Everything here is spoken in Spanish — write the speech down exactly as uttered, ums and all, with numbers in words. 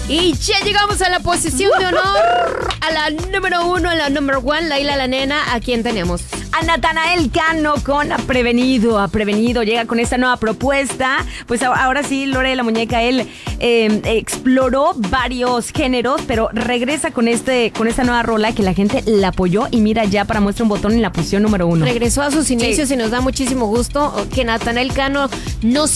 Y ya llegamos a la posición de honor, a la número uno, a la number one, Laila la nena. ¿A quién tenemos? A Natanael Cano con A Prevenido, A Prevenido. Llega con esta nueva propuesta. Pues ahora sí, Lore de la Muñeca, él eh, exploró varios géneros, pero regresa con este con esta nueva rola que la gente la apoyó. Y mira, ya para muestra un botón en la posición número uno. Regresó a sus inicios, sí, y nos da muchísimo gusto que Natanael Cano no